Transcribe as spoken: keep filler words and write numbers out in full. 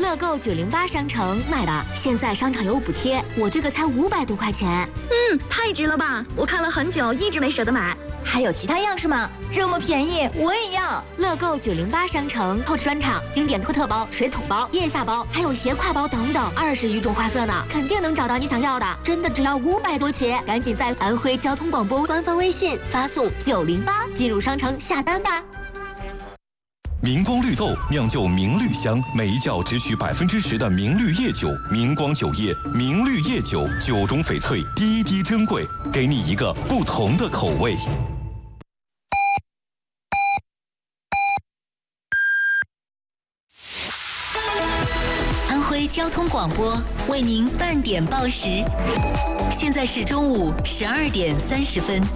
乐购九零八商城买的，现在商场有补贴，我这个才五百多块钱。 嗯，太值了吧！我看了很久，一直没舍得买。 还有其他样式吗？这么便宜，我也要！ 乐购九零八商城透支专场、经典托特包、水桶包、腋下包，还有斜挎包等等，二十余种花色呢，肯定能找到你想要的。真的只要五百多起，赶紧在安徽交通广播官方微信发送九零八进入商城下单吧。 明光绿豆酿就明绿香，每一窖只取百分之十的明绿叶酒。明光酒业明绿叶酒，酒中翡翠，滴滴珍贵，给你一个不同的口味。 安徽交通广播为您半点报时，现在是中午十二点三十分。